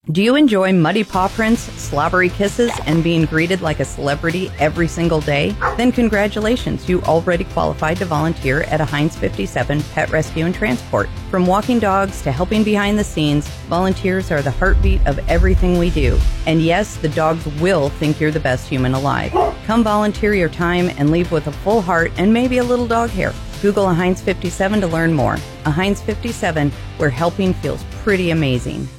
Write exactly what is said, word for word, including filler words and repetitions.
Do you enjoy muddy paw prints, slobbery kisses, and being greeted like a celebrity every single day? Then congratulations, you already qualified to volunteer at a Heinz fifty-seven Pet Rescue and Transport. From walking dogs to helping behind the scenes, volunteers are the heartbeat of everything we do. And yes, the dogs will think you're the best human alive. Come volunteer your time and leave with a full heart and maybe a little dog hair. Google a Heinz fifty-seven to learn more. A Heinz fifty-seven, where helping feels pretty amazing.